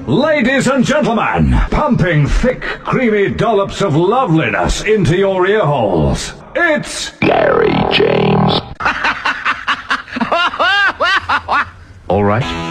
Ladies and gentlemen, pumping thick, creamy dollops of loveliness into your ear holes, it's Gary James. All right.